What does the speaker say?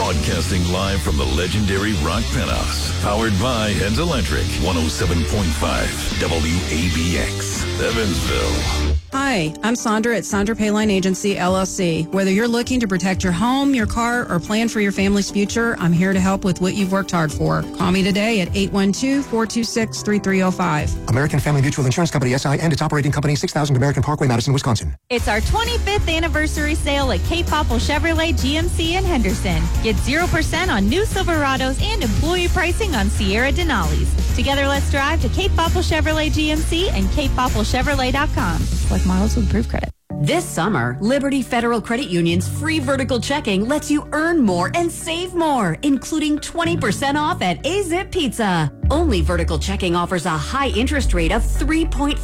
Broadcasting live from the legendary Rock Penthouse. Powered by Heads Electric. 107.5 WABX. Evansville. Hi, I'm Sandra at Sandra Payline Agency, LLC. Whether you're looking to protect your home, your car, or plan for your family's future, I'm here to help with what you've worked hard for. Call me today at 812-426-3305. American Family Mutual Insurance Company, SI, and its operating company, 6000 American Parkway, Madison, Wisconsin. It's our 25th anniversary sale at Cape Popple Chevrolet GMC in Henderson. Get 0% on new Silverados and employee pricing on Sierra Denali's. Together, let's drive to Cape Popple Chevrolet GMC and CapePoppleChevrolet.com. Select models with approved credit. This summer, Liberty Federal Credit Union's free vertical checking lets you earn more and save more, including 20% off at A-Zip Pizza. Only vertical checking offers a high interest rate of 3.5%.